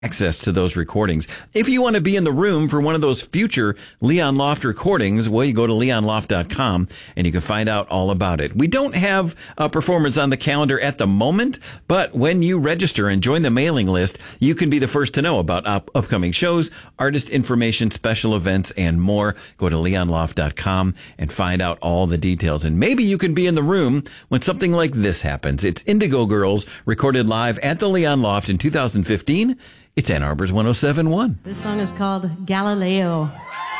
access to those recordings. If you want to be in the room for one of those future Leon Loft recordings, well, you go to leonloft.com and you can find out all about it. We don't have a performance on the calendar at the moment, but when you register and join the mailing list, you can be the first to know about upcoming shows, artist information, special events, and more. Go to leonloft.com and find out all the details. And maybe you can be in the room when something like this happens. It's Indigo Girls recorded live at the Leon Loft in 2015. It's Ann Arbor's 107.1. This song is called Galileo.